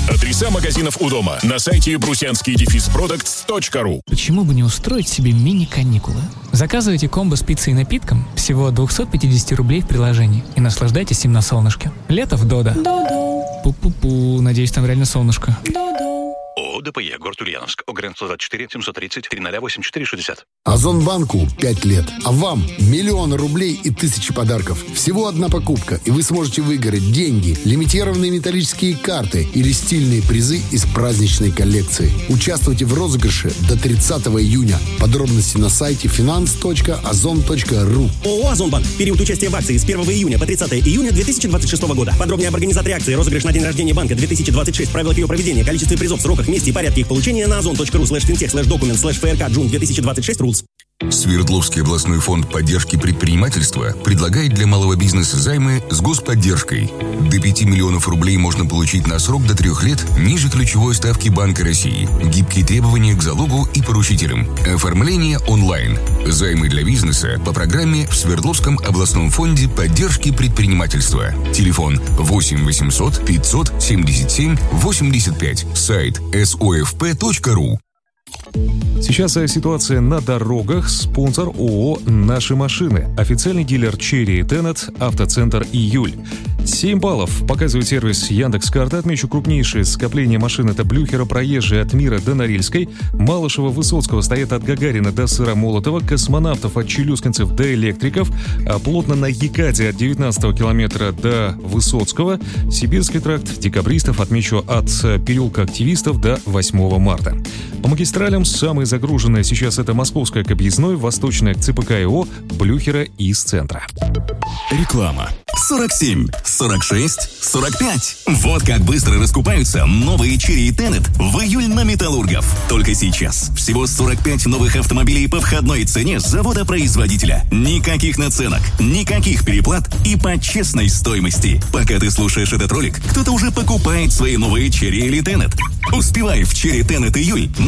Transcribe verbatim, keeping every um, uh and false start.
Адреса магазинов у дома на сайте брусянский дефис продактс точка ру. Почему бы не устроить себе мини-каникулы? Заказывайте комбо с пиццей и напитком всего от двести пятьдесят рублей в приложении и наслаждайтесь им на солнышке. Лето в Додо. Додо. Пу-пу-пу, надеюсь, там реально солнышко. Додо. ООО ДПЕ, город Ульяновск, ОГРН сто двадцать четыре семьсот тридцать триста восемьдесят четыре шестьдесят. Озонбанку пять лет, а вам миллионы рублей и тысячи подарков. Всего одна покупка, и вы сможете выиграть деньги, лимитированные металлические карты или стильные призы из праздничной коллекции. Участвуйте в розыгрыше до тридцатого июня. Подробности на сайте финанс точка озон точка ру. ООО «Озонбанк». Период участия в акции с первого июня по тридцатого июня две тысячи двадцать шестого года. Подробнее об организаторе акции, розыгрыш на день рождения банка две тысячи двадцать шесть, правила ее проведения, количестве призов, сроках, месте и порядке их получения на озон точка ру слэш финтех слэш документ слэш ФРК Джун две тысячи двадцать шесть рулс. Свердловский областной фонд поддержки предпринимательства предлагает для малого бизнеса займы с господдержкой. До пяти миллионов рублей можно получить на срок до трех лет ниже ключевой ставки Банка России. Гибкие требования к залогу и поручителям. Оформление онлайн. Займы для бизнеса по программе в Свердловском областном фонде поддержки предпринимательства. Телефон восемь восемьсот пятьсот семьдесят семь восемьдесят пять. Сайт эс о эф пэ точка ру. Сейчас ситуация на дорогах. Спонсор ООО «Наши машины». Официальный дилер Cherry и Tenet, автоцентр «Июль». семь баллов показывает сервис Яндекс.Карта. Отмечу крупнейшие скопления машин. Это Блюхера, проезжие от Мира до Норильской, Малышева, Высоцкого стоят от Гагарина до Сыромолотова, космонавтов от Челюскинцев до Электриков, а плотно на Екаде от девятнадцатого километра до Высоцкого, Сибирский тракт, Декабристов, отмечу, от переулка Активистов до восьмого марта. По магистралям самые загруженные сейчас это Московская к Объездной, Восточная к ЦПК ИО, Блюхера из центра. Реклама. сорок семь, сорок шесть, сорок пять. Вот как быстро раскупаются новые Cherry и Tenet в июль на Металлургов. Только сейчас. Всего сорок пять новых автомобилей по входной цене завода-производителя. Никаких наценок, никаких переплат и по честной стоимости. Пока ты слушаешь этот ролик, кто-то уже покупает свои новые Cherry или Tenet. Успевай в Cherry Tenet июль